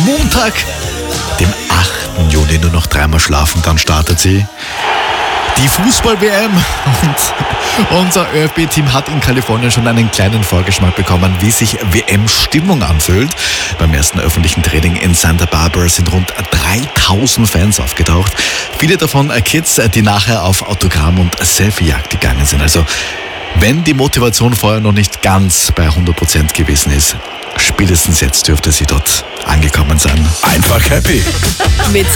Montag, dem 8. Juni, nur noch dreimal schlafen, dann startet sie. Die Fußball-WM und unser ÖFB-Team hat in Kalifornien schon einen kleinen Vorgeschmack bekommen, wie sich WM-Stimmung anfühlt. Beim ersten öffentlichen Training in Santa Barbara sind rund 3000 Fans aufgetaucht. Viele davon Kids, die nachher auf Autogramm- und Selfie-Jagd gegangen sind. Also wenn die Motivation vorher noch nicht ganz bei 100% gewesen ist, spätestens jetzt dürfte sie dort angekommen sein. Einfach happy. Mit